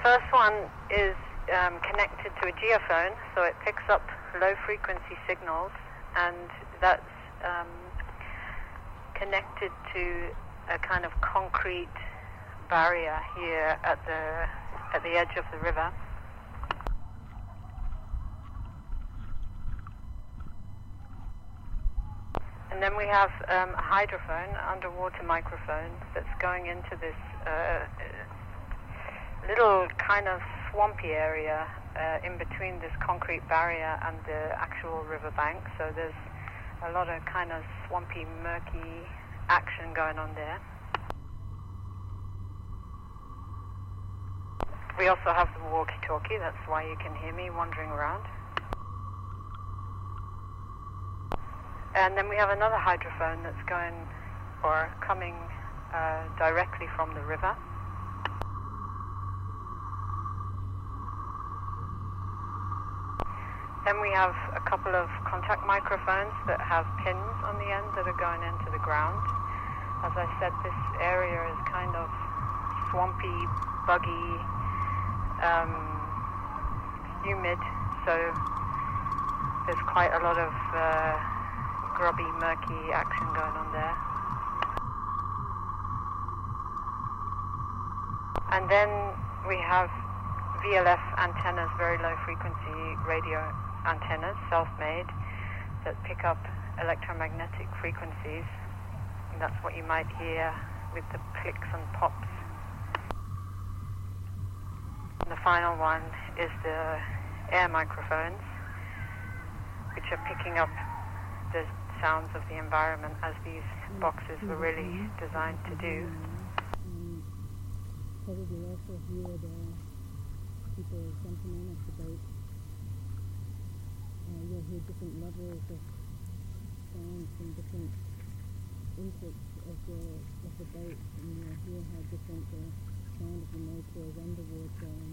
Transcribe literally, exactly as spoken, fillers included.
first one is um, connected to a geophone, so it picks up low-frequency signals, and that's um, connected to a kind of concrete barrier here at the at the edge of the river. And then we have um, a hydrophone, underwater microphone, that's going into this uh, little kind of swampy area uh, in between this concrete barrier and the actual riverbank. So there's a lot of kind of swampy, murky action going on there. We also have the walkie-talkie, that's why you can hear me wandering around. And then we have another hydrophone that's going, or coming uh, directly from the river. Then we have a couple of contact microphones that have pins on the end that are going into the ground. As I said, this area is kind of swampy, buggy, um, humid, so there's quite a lot of uh, grubby, murky action going on there. And then we have V L F antennas, very low frequency radio antennas, self-made, that pick up electromagnetic frequencies. And that's what you might hear with the clicks and pops. And the final one is the air microphones, which are picking up the sounds of the environment, as these boxes were really designed to do. Probably also hear the people jumping in off the boat. Uh, you'll hear different levels of sound from different inputs of the of the boat, and you'll hear how different the sound of the motor is underwater.